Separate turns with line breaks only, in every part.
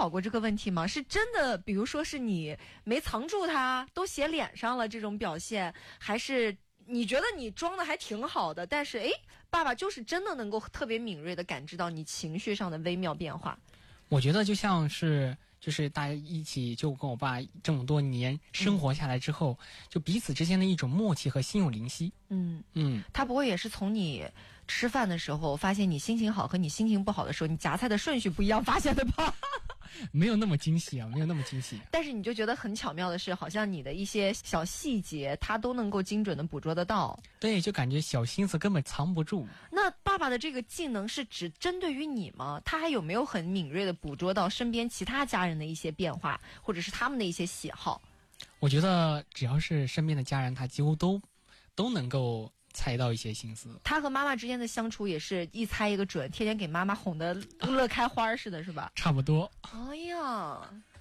考过这个问题吗？是真的，比如说是你没藏住它，都写脸上了这种表现，还是你觉得你装的还挺好的，但是爸爸就是真的能够特别敏锐的感知到你情绪上的微妙变化？
我觉得就像是就是大家一起就跟我爸这么多年生活下来之后，就彼此之间的一种默契和心有灵犀。他不会也是从你吃饭的时候发现你心情好和你心情不好的时候，你夹菜的顺序不一样发现的吧？没有那么惊喜啊，没有那么惊喜。但是你就觉得很巧妙的是，好像你的一些小细节，他都能够精准的捕捉得到。对，就感觉小心思根本藏不住。那爸爸的这个技能是只针对于你吗？他还有没有很敏锐的捕捉到身边其他家人的一些变化，或者是他们的一些喜好？我觉得只要是身边的家人，他几乎都能够猜到一些心思。他和妈妈之间的相处也是一猜一个准，天天给妈妈哄得乐开花似的，是吧？差不多。哎呀，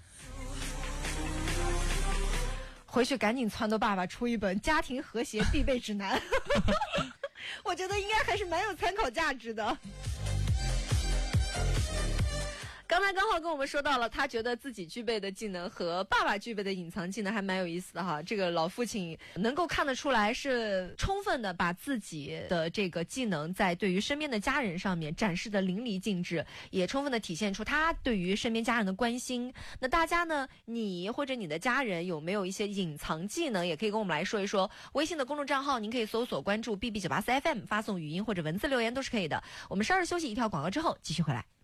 回去赶紧撺掇爸爸出一本家庭和谐必备指南。我觉得应该还是蛮有参考价值的。刚才刚好跟我们说到了，他觉得自己具备的技能和爸爸具备的隐藏技能还蛮有意思的哈。这个老父亲能够看得出来是充分的把自己的这个技能在对于身边的家人上面展示的淋漓尽致，也充分的体现出他对于身边家人的关心。那大家呢，你或者你的家人有没有一些隐藏技能，也可以跟我们来说一说。微信的公众账号您可以搜索关注 BB984FM， 发送语音或者文字留言都是可以的。我们稍事休息一条广告之后继续回来。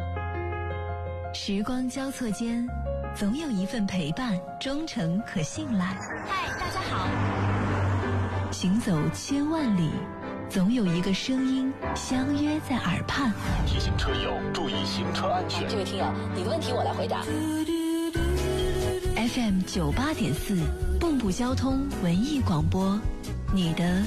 时光交错间，总有一份陪伴忠诚可信赖。
嗨，大家好。
行走千万里，总有一个声音相约在耳畔。
提醒车友注意行车安全。
这位听友，你的问题我来回答。
FM 98.4，蚌埠交通文艺广播，你的